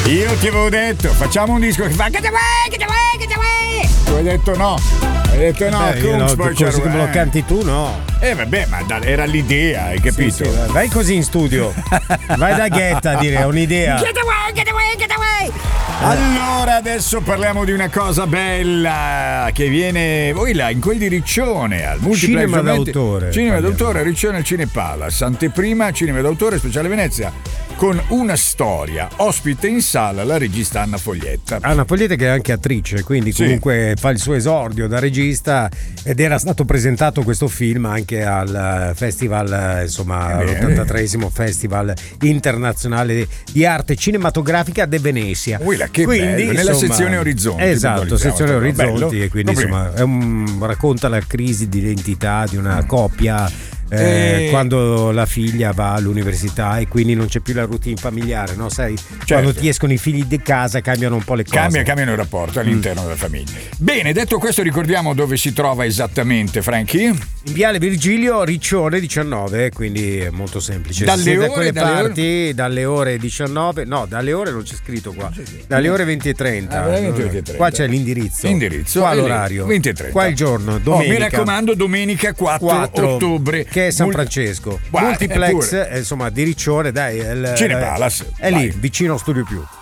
Io ti avevo detto, facciamo un disco che fa che te vuoi. Tu hai detto no. Così come lo canti tu, no. Vabbè, ma era l'idea, hai capito? Sì, vai così in studio. Vai da Ghetta a dire, è un'idea. Che te vuoi. Allora adesso parliamo di una cosa bella che viene voi là in quel di Riccione al Multiplex Cinema d'autore Riccione al Cinepalace, anteprima Cinema d'autore speciale Venezia con una storia, ospite in sala la regista Anna Foglietta. Anna Foglietta che è anche attrice, quindi comunque fa il suo esordio da regista ed era stato presentato questo film anche al festival, insomma, l'83esimo Festival Internazionale di Arte Cinematografica de Venezia. Che quindi, bello, nella sezione Orizzonti. Esatto, sezione Orizzonti, bello. E quindi insomma racconta la crisi di identità di una coppia quando la figlia va all'università e quindi non c'è più la routine familiare, no? Sai, quando ti escono i figli di casa cambiano un po' le cose. Cambiano il rapporto all'interno della famiglia. Bene, detto questo, ricordiamo dove si trova esattamente, Franchi? In Viale Virgilio Riccione 19, quindi è molto semplice. Dalle ore 19, no, dalle ore non c'è scritto qua. Dalle ore 20:30. Qua c'è l'indirizzo. Qua l'orario. 20:30. Qua il giorno, domenica. Mi raccomando, domenica 4 ottobre. Che è San Francesco. Multiplex, insomma, di Riccione, dai. Cinepalace. È lì, vicino a Studio Più.